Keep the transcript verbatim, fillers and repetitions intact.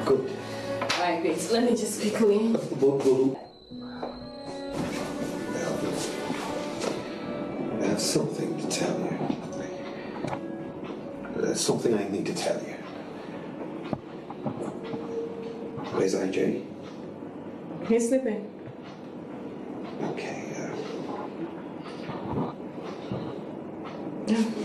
Good. All right, great. So let me just quickly. I have something to tell you. There's something I need to tell you. Where's I J? He's sleeping. Okay, uh... Yeah.